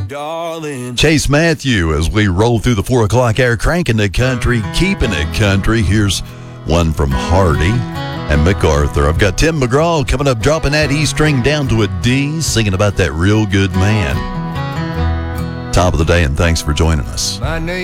darling. Chase Matthew as we roll through the 4 o'clock hour, cranking the country, keeping it country. Here's one from Hardy and MacArthur. I've got Tim McGraw coming up, dropping that E string down to a D, singing about that real good man. Top of the day, and thanks for joining us. My name